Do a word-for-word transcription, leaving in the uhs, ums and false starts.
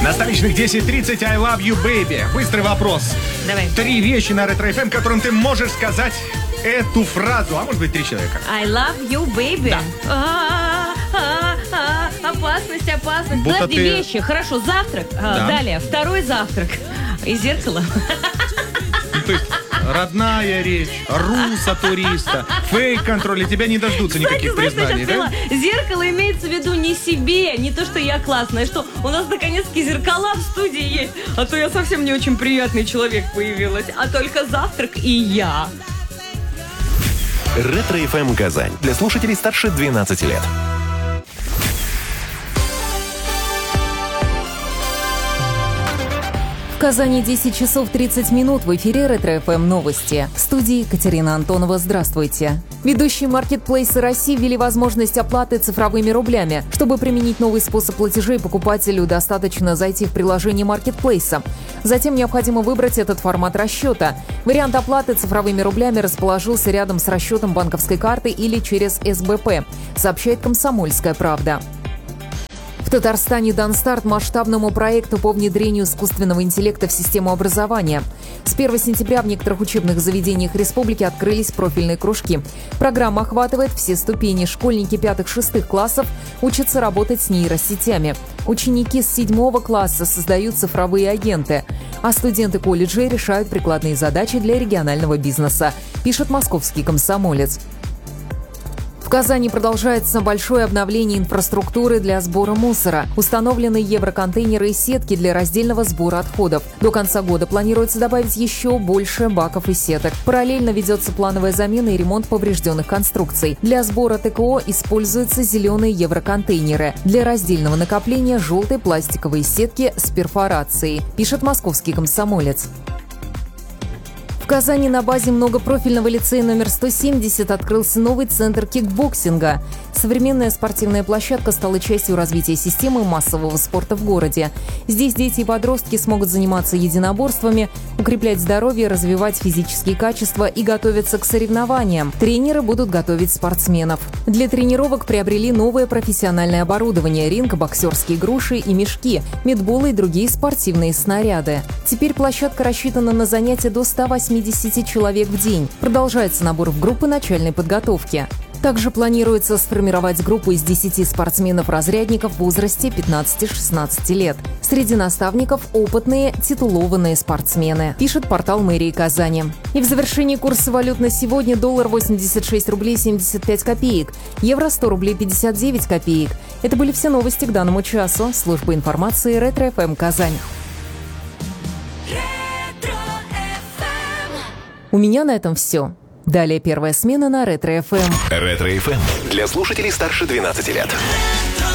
На столичных десять тридцать I love you, baby. Быстрый вопрос. Давай. Три вещи на Ретро эф эм, которым ты можешь сказать эту фразу. А может быть, три человека. I love you, baby. Да. А-а-а, опасность, опасность. Будто Подожди, ты- вещи. Хорошо, завтрак. А, Да. Далее, второй завтрак. И зеркало. Ну, то есть, родная речь, руса туриста, фейк-контроль, и тебя не дождутся никаких Кстати, знаешь, что я признаний, сейчас да? поняла? Зеркало имеется в виду не себе, не то, что я классная, что у нас наконец-таки зеркала в студии есть, а то я совсем не очень приятный человек появилась, а только завтрак и я. Ретро эф эм Казань. Для слушателей старше двенадцати лет. В Казани десять часов тридцать минут. В эфире Ретро эф эм новости. В студии Екатерина Антонова. Здравствуйте. Ведущие маркетплейсы России ввели возможность оплаты цифровыми рублями. Чтобы применить новый способ платежей, покупателю достаточно зайти в приложение маркетплейса. Затем необходимо выбрать этот формат расчета. Вариант оплаты цифровыми рублями расположился рядом с расчетом банковской карты или через эс бэ пэ, сообщает «Комсомольская правда». В Татарстане дан старт масштабному проекту по внедрению искусственного интеллекта в систему образования. С первого сентября в некоторых учебных заведениях республики открылись профильные кружки. Программа охватывает все ступени. Школьники пятых-шестых классов учатся работать с нейросетями. Ученики с седьмого класса создают цифровые агенты. А студенты колледжей решают прикладные задачи для регионального бизнеса, пишет московский «Комсомолец». В Казани продолжается большое обновление инфраструктуры для сбора мусора. Установлены евроконтейнеры и сетки для раздельного сбора отходов. До конца года планируется добавить еще больше баков и сеток. Параллельно ведется плановая замена и ремонт поврежденных конструкций. Для сбора тэ ка о используются зеленые евроконтейнеры. Для раздельного накопления – желтые пластиковые сетки с перфорацией, пишет московский «Комсомолец». В Казани на базе многопрофильного лицея номер сто семьдесят открылся новый центр кикбоксинга. Современная спортивная площадка стала частью развития системы массового спорта в городе. Здесь дети и подростки смогут заниматься единоборствами, укреплять здоровье, развивать физические качества и готовиться к соревнованиям. Тренеры будут готовить спортсменов. Для тренировок приобрели новое профессиональное оборудование – ринг, боксерские груши и мешки, митболы и другие спортивные снаряды. Теперь площадка рассчитана на занятия до ста восьмидесяти человек в день. Продолжается набор в группы начальной подготовки. Также планируется сформировать группу из десяти спортсменов-разрядников в возрасте пятнадцати-шестнадцати лет. Среди наставников – опытные, титулованные спортсмены, пишет портал мэрии Казани. И в завершении курса валют на сегодня: доллар восемьдесят шесть рублей семьдесят пять копеек, евро сто рублей пятьдесят девять копеек. Это были все новости к данному часу. Служба информации Ретро эф эм Казань. У меня на этом все. Далее первая смена на Ретро эф эм. Ретро эф эм. Для слушателей старше двенадцати лет.